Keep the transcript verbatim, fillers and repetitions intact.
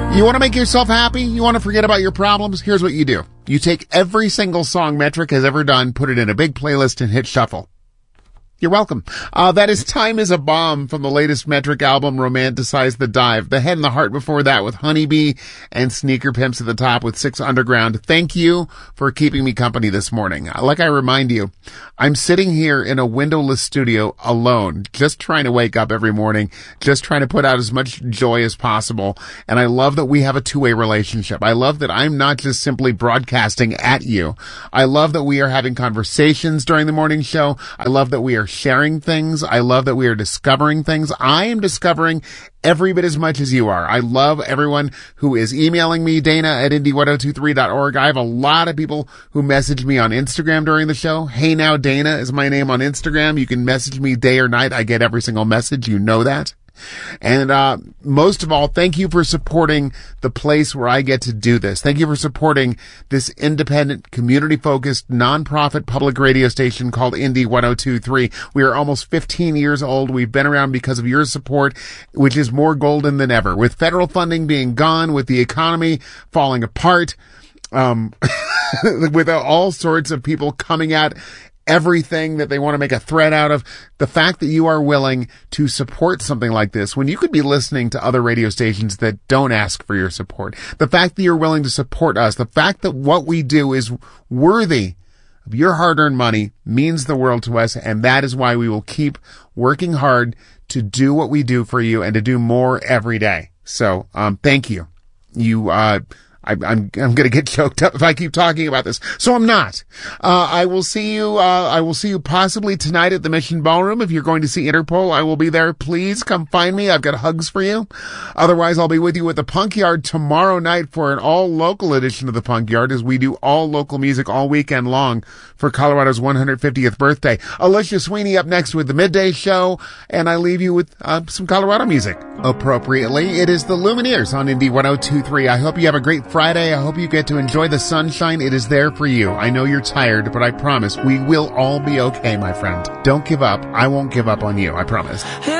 You want to make yourself happy? You want to forget about your problems? Here's what you do. You take every single song Metric has ever done, put it in a big playlist, and hit shuffle. You're welcome. Uh, that is Time is a Bomb from the latest Metric album, Romanticize the Dive. The Head and the Heart before that with Honeybee, and Sneaker Pimps at the top with Six Underground. Thank you for keeping me company this morning. Like I remind you, I'm sitting here in a windowless studio alone, just trying to wake up every morning, just trying to put out as much joy as possible. And I love that we have a two-way relationship. I love that I'm not just simply broadcasting at you. I love that we are having conversations during the morning show. I love that we are sharing things. I love that we are discovering things. I am discovering every bit as much as you are. I love everyone who is emailing me, Dana at Indy ten twenty-three dot org. I have a lot of people who message me on Instagram during the show. Hey Now Dana is my name on Instagram. You can message me day or night. I get every single message. You know that. And uh most of all, thank you for supporting the place where I get to do this. Thank you for supporting this independent, community-focused, nonprofit public radio station called Indy ten twenty-three. We are almost fifteen years old. We've been around because of your support, which is more golden than ever. With federal funding being gone, with the economy falling apart, um with all sorts of people coming at everything that they want to make a threat out of, the fact that you are willing to support something like this when you could be listening to other radio stations that don't ask for your support, the fact that you're willing to support us, the fact that what we do is worthy of your hard-earned money means the world to us, and that is why we will keep working hard to do what we do for you and to do more every day. So, um, thank you. You, uh, I, I'm, I'm going to get choked up if I keep talking about this. So I'm not. Uh, I will see you, uh, I will see you possibly tonight at the Mission Ballroom. If you're going to see Interpol, I will be there. Please come find me. I've got hugs for you. Otherwise, I'll be with you at the Punk Yard tomorrow night for an all local edition of the Punk Yard, as we do all local music all weekend long for Colorado's one hundred fiftieth birthday. Alicia Sweeney up next with the Midday Show, and I leave you with, uh, some Colorado music. Appropriately, it is the Lumineers on Indy ten twenty-three. I hope you have a great Friday. I hope you get to enjoy the sunshine. It is there for you. I know you're tired, but I promise we will all be okay, my friend. Don't give up. I won't give up on you. I promise.